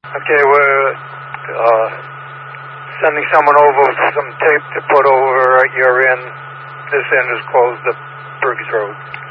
Okay, we're sending someone over with some tape to put over your end. This end is closed up Briggs Road.